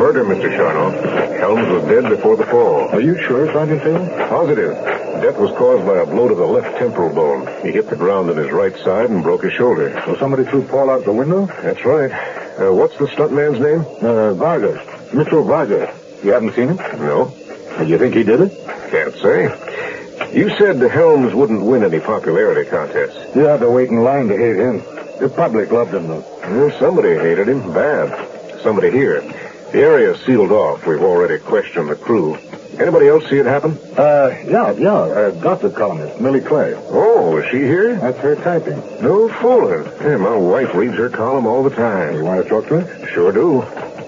murder, Mr. Charnoff. Helms was dead before the fall. Are you sure, Sergeant Taylor? Positive. Death was caused by a blow to the left temporal bone. He hit the ground on his right side and broke his shoulder. So somebody threw Paul out the window? That's right. What's the stuntman's name? Vargas. Mitchell Vargas. You haven't seen him? No. You think he did it? Can't say. You said Helms wouldn't win any popularity contests. You have to wait in line to hate him. The public loved him, though. Well, somebody hated him bad. Somebody here. The area's sealed off. We've already questioned the crew. Anybody else see it happen? Yeah. Gossip columnist, Millie Clay. Oh, is she here? That's her typing. No fooling. Hey, my wife reads her column all the time. You want to talk to her? Sure do.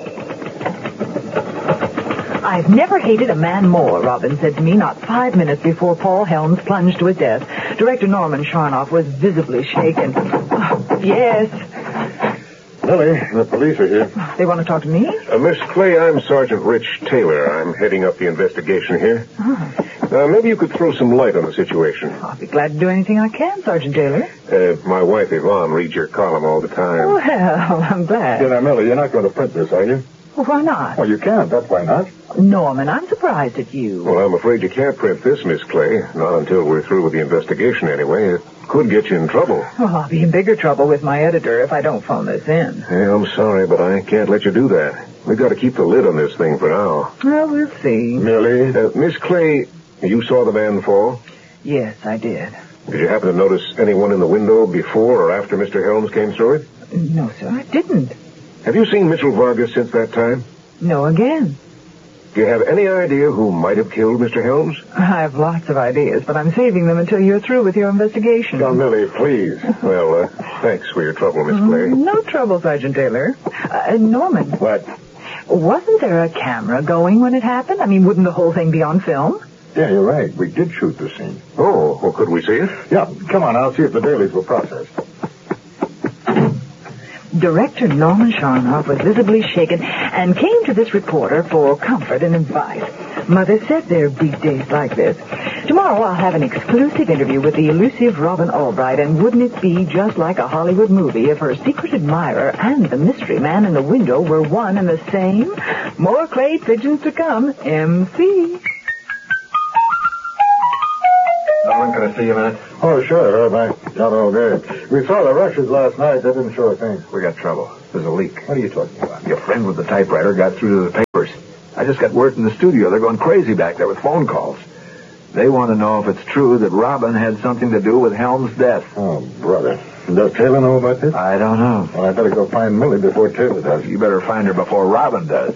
I've never hated a man more, Robin said to me not 5 minutes before Paul Helms plunged to his death. Director Norman Charnoff was visibly shaken. Oh, yes. Lily, the police are here. They want to talk to me? Miss Clay, I'm Sergeant Rich Taylor. I'm heading up the investigation here. Oh. Maybe you could throw some light on the situation. I'll be glad to do anything I can, Sergeant Taylor. My wife, Yvonne, reads your column all the time. Well, I'm glad. Now, Millie, you're not going to print this, are you? Well, why not? Oh, you can't. That's why not. Norman, I'm surprised at you. Well, I'm afraid you can't print this, Miss Clay. Not until we're through with the investigation, anyway. It could get you in trouble. Well, I'll be in bigger trouble with my editor if I don't phone this in. Hey, I'm sorry, but I can't let you do that. We've got to keep the lid on this thing for now. Well, we'll see. Millie? Miss Clay, you saw the man fall? Yes, I did. Did you happen to notice anyone in the window before or after Mr. Helms came through it? No, sir, I didn't. Have you seen Mitchell Vargas since that time? No, again. Do you have any idea who might have killed Mr. Helms? I have lots of ideas, but I'm saving them until you're through with your investigation. Now, Millie, please. Well, thanks for your trouble, Miss Clay. No trouble, Sergeant Taylor. Norman. What? Wasn't there a camera going when it happened? I mean, wouldn't the whole thing be on film? Yeah, you're right. We did shoot the scene. Oh, well, could we see it? Yeah, come on. I'll see if the dailies were processed. Director Norman Charnoff was visibly shaken and came to this reporter for comfort and advice. Mother said there'd be days like this. Tomorrow I'll have an exclusive interview with the elusive Robin Albright, and wouldn't it be just like a Hollywood movie if her secret admirer and the mystery man in the window were one and the same? More clay pigeons to come. MC. Norman, can I see you a minute? Oh, sure. I got all good. We saw the rushes last night. They didn't show a thing. We got trouble. There's a leak. What are you talking about? Your friend with the typewriter got through to the papers. I just got word from the studio. They're going crazy back there with phone calls. They want to know if it's true that Robin had something to do with Helms' death. Oh, brother. Does Taylor know about this? I don't know. Well, I better go find Millie before Taylor does. You better find her before Robin does.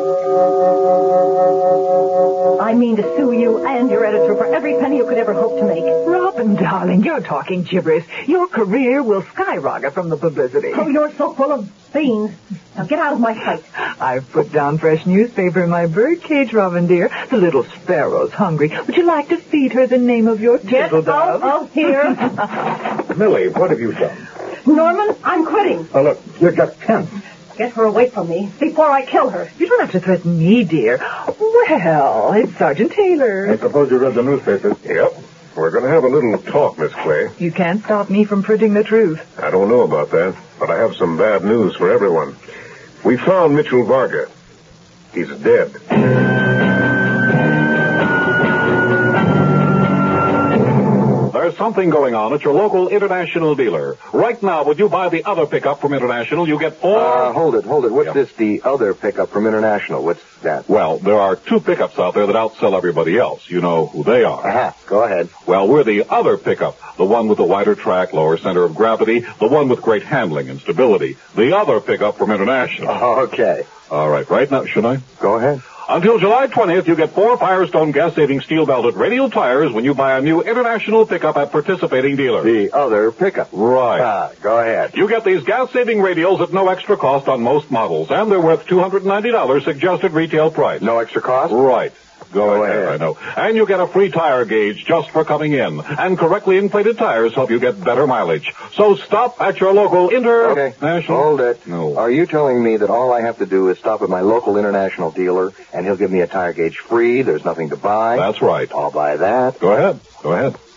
I mean to sue you and your editor for every penny you could ever hope to make. Robin, darling, you're talking gibberish. Your career will skyrocket from the publicity. Oh, you're so full of beans. Now get out of my sight. I've put down fresh newspaper in my birdcage, Robin dear. The little sparrow's hungry. Would you like to feed her the name of your Get turtle dove? out of here. Millie, what have you done? Norman, I'm quitting. Oh, look, you got tense. Get her away from me before I kill her. You don't have to threaten me, dear. Well, it's Sergeant Taylor. I suppose you read the newspapers. Yep. We're going to have a little talk, Miss Clay. You can't stop me from printing the truth. I don't know about that, but I have some bad news for everyone. We found Mitchell Vargas. He's dead. There's something going on at your local International dealer. Right now, would you buy the other pickup from International, you get four... Hold it. What's this, the other pickup from International? What's that? Well, there are two pickups out there that outsell everybody else. You know who they are. Uh-huh. Go ahead. Well, we're the other pickup. The one with the wider track, lower center of gravity. The one with great handling and stability. The other pickup from International. Okay. All right now, should I? Go ahead. Until July 20th, you get 4 Firestone gas-saving steel-belted radial tires when you buy a new International pickup at participating dealers. The other pickup. Right. Go ahead. You get these gas-saving radials at no extra cost on most models, and they're worth $290 suggested retail price. No extra cost? Right. Go ahead. ahead. I know. And you get a free tire gauge just for coming in. And correctly inflated tires help you get better mileage. So stop at your local International... Hold it. No. Are you telling me that all I have to do is stop at my local International dealer and he'll give me a tire gauge free? There's nothing to buy? That's right. I'll buy that. Go ahead.